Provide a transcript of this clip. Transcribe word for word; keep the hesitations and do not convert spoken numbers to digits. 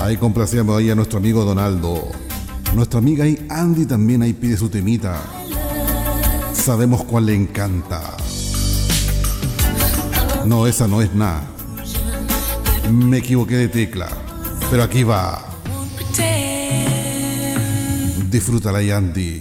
Ahí complacemos ahí a nuestro amigo Donaldo. Nuestra amiga ahí Andy también ahí pide su temita. Sabemos cuál le encanta. No, esa no es nada. Me equivoqué de tecla. Pero aquí va. Disfrútala ahí, Andy.